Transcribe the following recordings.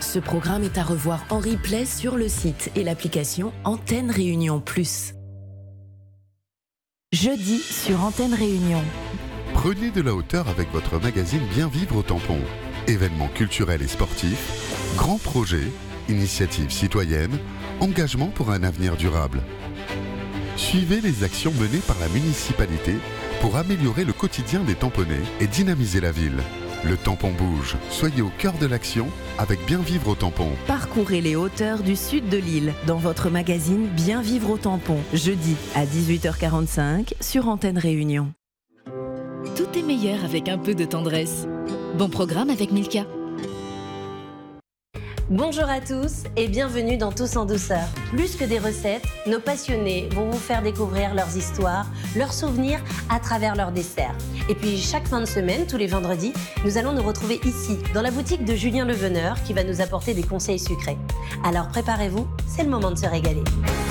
Ce programme est à revoir en replay sur le site et l'application Antenne Réunion Plus. Jeudi sur Antenne Réunion. Prenez de la hauteur avec votre magazine Bien Vivre au Tampon. Événements culturels et sportifs, grands projets, initiatives citoyennes, engagement pour un avenir durable. Suivez les actions menées par la municipalité pour améliorer le quotidien des Tamponnais et dynamiser la ville. Le tampon bouge. Soyez au cœur de l'action avec Bien Vivre au Tampon. Parcourez les hauteurs du sud de l'île dans votre magazine Bien Vivre au Tampon. Jeudi à 18h45 sur Antenne Réunion. Tout est meilleur avec un peu de tendresse. Bon programme avec Milka. Bonjour à tous et bienvenue dans Tous en douceur. Plus que des recettes, nos passionnés vont vous faire découvrir leurs histoires, leurs souvenirs à travers leurs desserts. Et puis chaque fin de semaine, tous les vendredis, nous allons nous retrouver ici, dans la boutique de Julien Leveneur qui va nous apporter des conseils sucrés. Alors préparez-vous, c'est le moment de se régaler.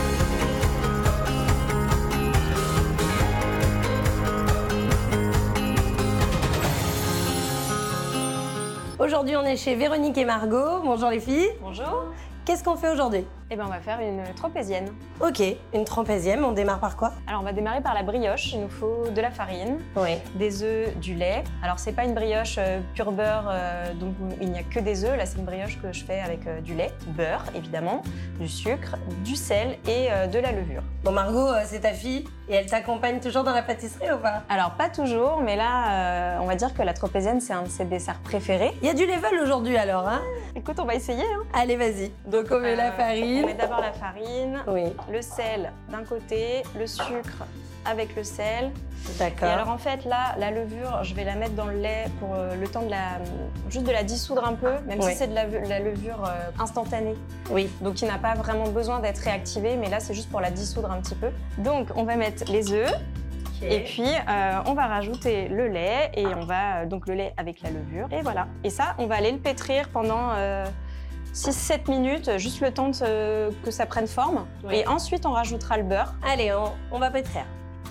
Aujourd'hui, on est chez Véronique et Margot. Bonjour les filles. Bonjour. Qu'est-ce qu'on fait aujourd'hui ? Eh ben, on va faire une trapézienne. Ok, une trapézienne. On démarre par quoi ? Alors, on va démarrer par la brioche. Il nous faut de la farine, des œufs, du lait. Alors, c'est pas une brioche pur beurre, donc il n'y a que des œufs. Là, c'est une brioche que je fais avec du lait, beurre, évidemment, du sucre, du sel et de la levure. Bon, Margot, c'est ta fille et elle t'accompagne toujours dans la pâtisserie ou pas ? Alors, pas toujours, mais là, on va dire que la trapézienne, c'est un de ses desserts préférés. Il y a du level aujourd'hui alors, hein ? Écoute, on va essayer. Allez, vas-y. Donc, on met la farine. On met d'abord la farine, le sel d'un côté, le sucre avec le sel. D'accord. Et alors en fait là, la levure, je vais la mettre dans le lait pour le temps de juste de la dissoudre un peu, même si c'est de la levure instantanée. Oui. Donc il n'a pas vraiment besoin d'être réactivé, mais là c'est juste pour la dissoudre un petit peu. Donc on va mettre les œufs. Okay. Et puis, on va rajouter le lait et on va donc le lait avec la levure. Et voilà. Et ça, on va aller le pétrir pendant 6-7 minutes, juste le temps que ça prenne forme. Et ensuite, on rajoutera le beurre. Allez, on va pétrir.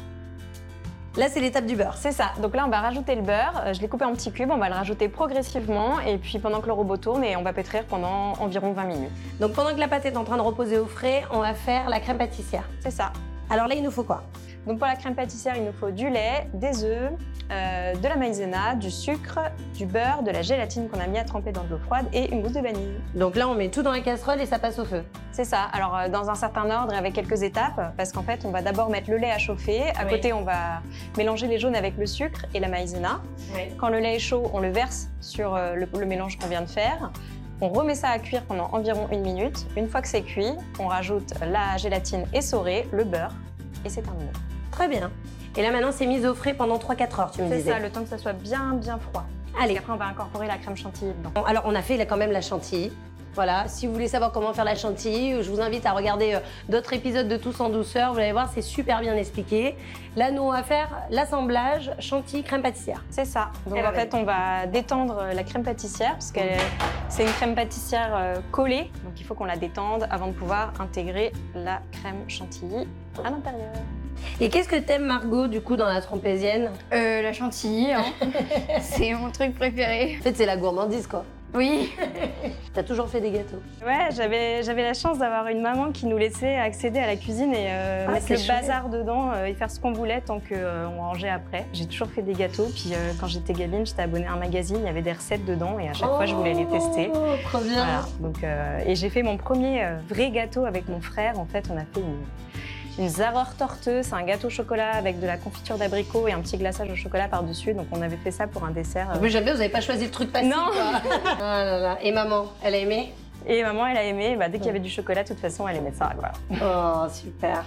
Là, c'est l'étape du beurre. C'est ça. Donc là, on va rajouter le beurre. Je l'ai coupé en petits cubes. On va le rajouter progressivement. Et puis, pendant que le robot tourne, et on va pétrir pendant environ 20 minutes. Donc, pendant que la pâte est en train de reposer au frais, on va faire la crème pâtissière. C'est ça. Alors là, il nous faut quoi ? Donc pour la crème pâtissière, il nous faut du lait, des œufs, de la maïzena, du sucre, du beurre, de la gélatine qu'on a mis à tremper dans de l'eau froide et une gousse de vanille. Donc là, on met tout dans la casserole et ça passe au feu. C'est ça. Alors dans un certain ordre et avec quelques étapes, parce qu'en fait, on va d'abord mettre le lait à chauffer. À côté, on va mélanger les jaunes avec le sucre et la maïzena. Quand le lait est chaud, on le verse sur le mélange qu'on vient de faire. On remet ça à cuire pendant environ 1 minute. Une fois que c'est cuit, on rajoute la gélatine essorée, le beurre et c'est terminé. Très bien. Et là, maintenant, c'est mis au frais pendant 3-4 heures, tu me disais. C'est ça, le temps que ça soit bien froid. Allez. Après, on va incorporer la crème chantilly dedans. Bon, alors, on a fait quand même la chantilly. Voilà, si vous voulez savoir comment faire la chantilly, je vous invite à regarder d'autres épisodes de Tous en douceur. Vous allez voir, c'est super bien expliqué. Là, nous, on va faire l'assemblage chantilly crème pâtissière. C'est ça. Donc, en fait, on va détendre la crème pâtissière parce que c'est une crème pâtissière collée. Donc, il faut qu'on la détende avant de pouvoir intégrer la crème chantilly à l'intérieur. Et qu'est-ce que t'aimes, Margot, du coup, dans la trapézienne ? La chantilly, hein. C'est mon truc préféré. En fait, c'est la gourmandise, quoi. Oui. T'as toujours fait des gâteaux ? Ouais, j'avais la chance d'avoir une maman qui nous laissait accéder à la cuisine et mettre le bazar dedans et faire ce qu'on voulait tant qu'on rangeait après. J'ai toujours fait des gâteaux, puis quand j'étais gamine, j'étais abonnée à un magazine, il y avait des recettes dedans et à chaque fois, je voulais les tester. Oh, trop bien. Voilà. Donc, et j'ai fait mon premier vrai gâteau avec mon frère. En fait, on a fait une Zaror torteux, c'est un gâteau au chocolat avec de la confiture d'abricot et un petit glaçage au chocolat par-dessus. Donc on avait fait ça pour un dessert. Mais j'aime bien, vous n'avez pas choisi le truc facile. Non. Quoi. Oh là là. Et maman, elle a aimé ? Et maman, elle a aimé. Bah, dès qu'il y avait du chocolat, de toute façon, elle aimait ça. Voilà. Oh, super.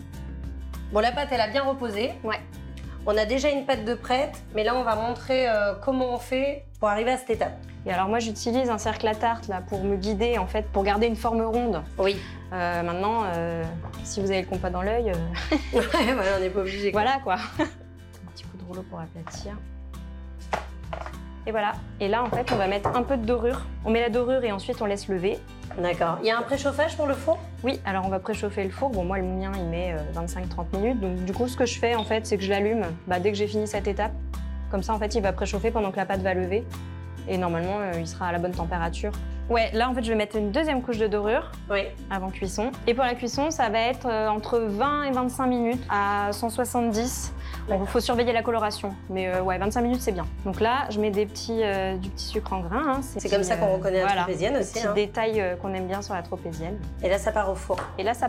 Bon, la pâte, elle a bien reposé. Ouais. On a déjà une pâte de prête, mais là, on va montrer comment on fait pour arriver à cette étape. Et alors moi, j'utilise un cercle à tarte là, pour me guider, en fait, pour garder une forme ronde. Oui. Maintenant, si vous avez le compas dans l'œil... Ouais, voilà, on n'est pas obligé. Voilà, quoi. Un petit coup de rouleau pour aplatir. Et voilà. Et là, en fait, on va mettre un peu de dorure. On met la dorure et ensuite, on laisse lever. D'accord. Il y a un préchauffage pour le four ? Oui, alors on va préchauffer le four. Bon, moi, le mien, il met 25-30 minutes. Donc, du coup, ce que je fais, en fait, c'est que je l'allume dès que j'ai fini cette étape. Comme ça, en fait, il va préchauffer pendant que la pâte va lever. Et normalement, il sera à la bonne température Ouais, là en fait je vais mettre une deuxième couche de dorure avant cuisson. Et pour la cuisson, ça va être entre 20 et 25 minutes à 170. Donc il faut surveiller la coloration, mais 25 minutes c'est bien. Donc là, je mets du petit sucre en grain. Hein. C'est comme ça qu'on reconnaît la tropézienne aussi. Petit détail qu'on aime bien sur la tropézienne. Et là, ça part au four.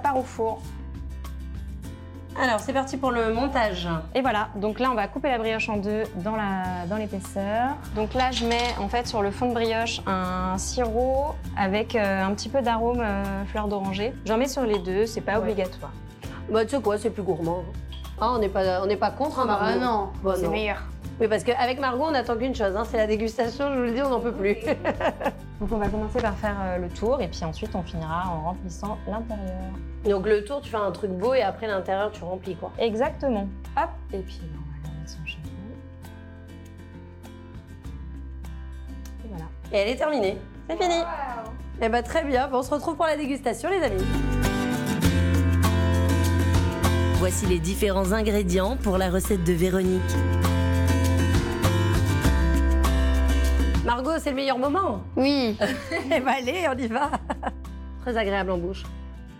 Alors, c'est parti pour le montage. Et voilà, donc là, on va couper la brioche en deux dans l'épaisseur. Donc là, je mets en fait sur le fond de brioche un sirop avec un petit peu d'arôme fleur d'oranger. J'en mets sur les deux, c'est pas obligatoire. Bah, tu sais quoi, c'est plus gourmand. Ah, on n'est pas contre, hein, Margot. Ah non, bon, c'est non. meilleur. Oui, parce qu'avec Margot, on n'attend qu'une chose, hein, c'est la dégustation, je vous le dis, on n'en peut plus. Donc on va commencer par faire le tour et puis ensuite on finira en remplissant l'intérieur. Donc le tour, tu fais un truc beau et après l'intérieur, tu remplis quoi. Exactement. Hop, et puis on va la mettre son chapeau. Et voilà. Et elle est terminée. C'est fini. Wow. Eh ben très bien, on se retrouve pour la dégustation les amis. Voici les différents ingrédients pour la recette de Véronique. Margot, c'est le meilleur moment. Oui. Eh ben allez, on y va. Très agréable en bouche.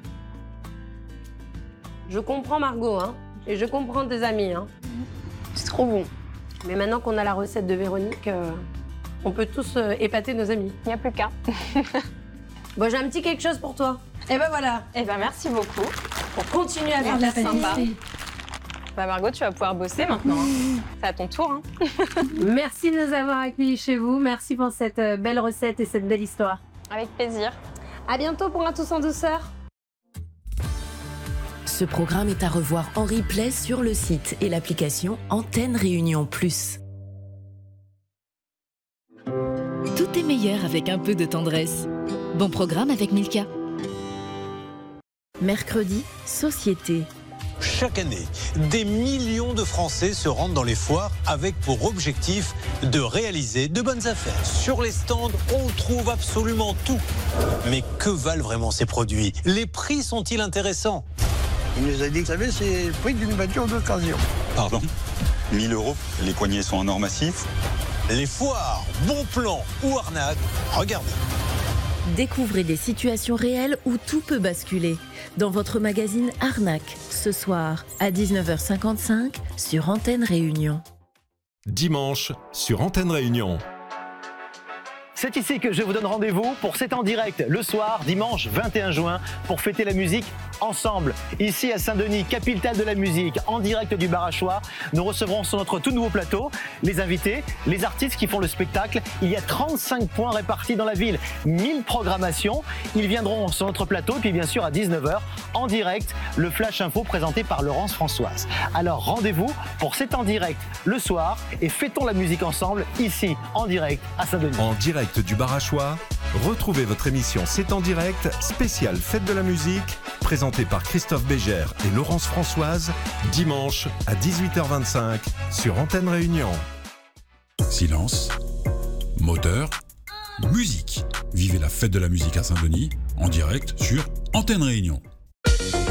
Je comprends Margot, hein, et je comprends tes amis. Hein. C'est trop bon. Mais maintenant qu'on a la recette de Véronique, on peut tous épater nos amis. Il n'y a plus qu'à. Bon, j'ai un petit quelque chose pour toi. Et ben voilà. Et ben merci beaucoup. Pour continuer à faire de la sympa. Bah Margot, tu vas pouvoir bosser maintenant. Hein. C'est à ton tour. Hein. Merci de nous avoir accueillis chez vous. Merci pour cette belle recette et cette belle histoire. Avec plaisir. À bientôt pour un Tous en douceur. Ce programme est à revoir en replay sur le site et l'application Antenne Réunion Plus. Tout est meilleur avec un peu de tendresse. Bon programme avec Milka. Mercredi, société. Chaque année, des millions de Français se rendent dans les foires avec pour objectif de réaliser de bonnes affaires. Sur les stands, on trouve absolument tout. Mais que valent vraiment ces produits? Les prix sont-ils intéressants? Il nous a dit, vous savez, c'est le prix d'une voiture d'occasion. Pardon? 1 000 €, les poignées sont en or massif. Les foires, bon plan ou arnaque, regardez. Découvrez des situations réelles où tout peut basculer. Dans votre magazine Arnaque, ce soir à 19h55 sur Antenne Réunion. Dimanche sur Antenne Réunion. C'est ici que je vous donne rendez-vous pour cet en direct le soir, dimanche 21 juin, pour fêter la musique ensemble. Ici à Saint-Denis, capitale de la musique, en direct du Barachois, nous recevrons sur notre tout nouveau plateau les invités, les artistes qui font le spectacle. Il y a 35 points répartis dans la ville, 1000 programmations. Ils viendront sur notre plateau, et puis bien sûr à 19h, en direct, le Flash Info présenté par Laurence Françoise. Alors rendez-vous pour cet en direct le soir et fêtons la musique ensemble, ici, en direct à Saint-Denis. En direct du Barachois, retrouvez votre émission C'est en direct, spéciale Fête de la musique, présentée par Christophe Bégère et Laurence Françoise, dimanche à 18h25 sur Antenne Réunion. Silence, moteur, musique. Vivez la Fête de la musique à Saint-Denis en direct sur Antenne Réunion.